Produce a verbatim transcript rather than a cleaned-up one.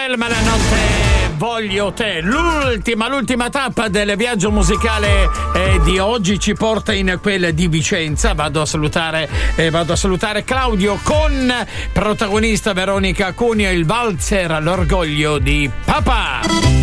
Selma la notte voglio te. L'ultima, l'ultima tappa del viaggio musicale eh, di oggi ci porta in quella di Vicenza. Vado a salutare, eh, vado a salutare Claudio con protagonista Veronica Cuneo, il valzer all'orgoglio di papà.